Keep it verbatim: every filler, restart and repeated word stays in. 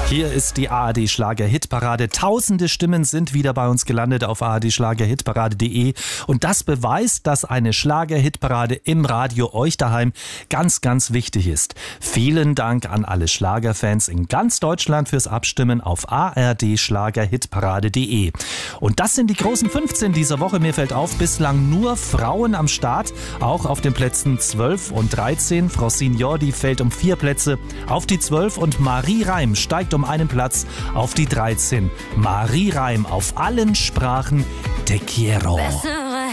Hier ist die A R D Schlager Hitparade. Tausende Stimmen sind wieder bei uns gelandet auf a r d schlager hitparade punkt de und das beweist, dass eine Schlager-Hitparade im Radio euch daheim ganz, ganz wichtig ist. Vielen Dank an alle Schlagerfans in ganz Deutschland fürs Abstimmen auf a r d schlager hitparade punkt de. Und das sind die großen fünfzehn dieser Woche. Mir fällt auf, bislang nur Frauen am Start, auch auf den Plätzen zwölf und dreizehn. Francine Jordi fällt um vier Plätze auf die zwölf und Marie Reim steigt um einen Platz auf die dreizehn. Marie Reim auf allen Sprachen Te quiero.